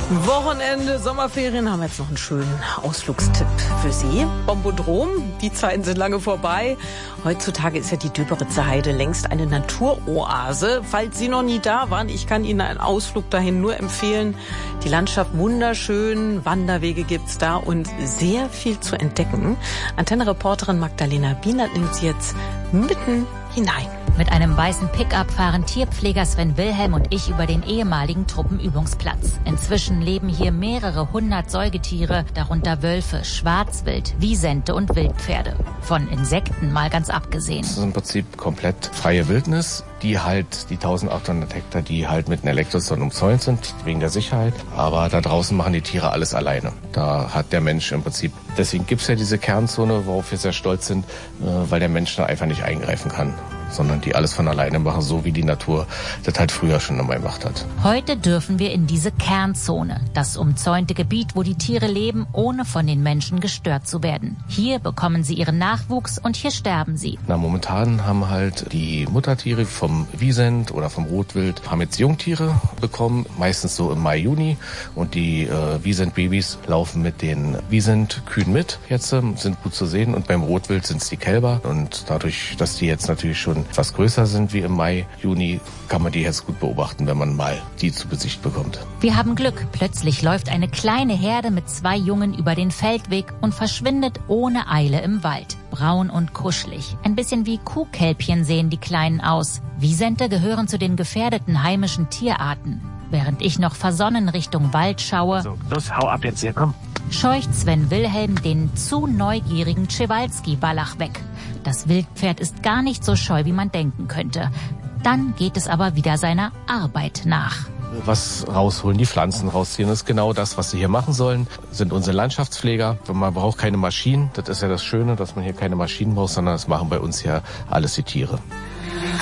Wochenende, Sommerferien, haben wir jetzt noch einen schönen Ausflugstipp für Sie. Bombodrom, die Zeiten sind lange vorbei. Heutzutage ist ja die Döberitzer Heide längst eine Naturoase. Falls Sie noch nie da waren, ich kann Ihnen einen Ausflug dahin nur empfehlen. Die Landschaft wunderschön, Wanderwege gibt's da und sehr viel zu entdecken. Antenne-Reporterin Magdalena Bienert nimmt Sie jetzt mitten hinein. Mit einem weißen Pickup fahren Tierpfleger Sven Wilhelm und ich über den ehemaligen Truppenübungsplatz. Inzwischen leben hier mehrere hundert Säugetiere, darunter Wölfe, Schwarzwild, Wisente und Wildpferde. Von Insekten mal ganz abgesehen. Das ist im Prinzip komplett freie Wildnis, die halt die 1800 Hektar, die halt mit einem Elektrozaun umzäunt sind, wegen der Sicherheit. Aber da draußen machen die Tiere alles alleine. Da hat der Mensch im Prinzip, deswegen gibt's ja diese Kernzone, worauf wir sehr stolz sind, weil der Mensch da einfach nicht eingreifen kann, sondern die alles von alleine machen, so wie die Natur das halt früher schon einmal gemacht hat. Heute dürfen wir in diese Kernzone, das umzäunte Gebiet, wo die Tiere leben, ohne von den Menschen gestört zu werden. Hier bekommen sie ihren Nachwuchs und hier sterben sie. Momentan haben halt die Muttertiere vom Wisent oder vom Rotwild haben jetzt Jungtiere bekommen, meistens so im Mai, Juni. Und die Wisent-Babys laufen mit den Wisent-Kühen mit. Jetzt sind gut zu sehen und beim Rotwild sind es die Kälber. Und dadurch, dass die jetzt natürlich schon etwas größer sind wie im Mai, Juni, kann man die jetzt gut beobachten, wenn man mal die zu Gesicht bekommt. Wir haben Glück. Plötzlich läuft eine kleine Herde mit 2 Jungen über den Feldweg und verschwindet ohne Eile im Wald. Braun und kuschelig. Ein bisschen wie Kuhkälbchen sehen die Kleinen aus. Wisente gehören zu den gefährdeten heimischen Tierarten. Während ich noch versonnen Richtung Wald schaue, so, los, hau ab jetzt hier, komm. Scheucht Sven Wilhelm den zu neugierigen Przewalski-Wallach weg. Das Wildpferd ist gar nicht so scheu, wie man denken könnte. Dann geht es aber wieder seiner Arbeit nach. Was rausholen, die Pflanzen rausziehen, das ist genau das, was sie hier machen sollen, sind unsere Landschaftspfleger. Man braucht keine Maschinen, das ist ja das Schöne, dass man hier keine Maschinen braucht, sondern das machen bei uns ja alles die Tiere.